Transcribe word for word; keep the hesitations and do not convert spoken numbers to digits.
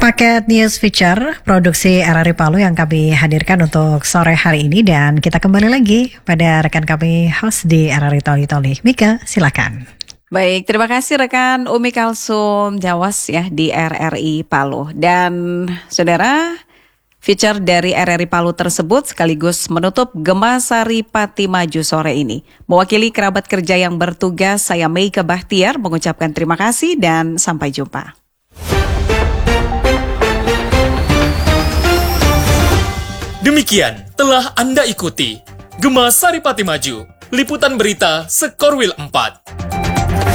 Paket News Feature produksi R R I Palu yang kami hadirkan untuk sore hari ini, dan kita kembali lagi pada rekan kami host di R R I Toli Toli. Mika, silakan. Baik, terima kasih rekan Umi Kalsum Jawas ya di R R I Palu. Dan saudara, feature dari R R I Palu tersebut sekaligus menutup Gema Sari Pati Maju sore ini. Mewakili kerabat kerja yang bertugas, saya Meika Bahtiar mengucapkan terima kasih dan sampai jumpa. Demikian telah Anda ikuti Gema Sari Pati Maju, liputan berita Sekorwil empat.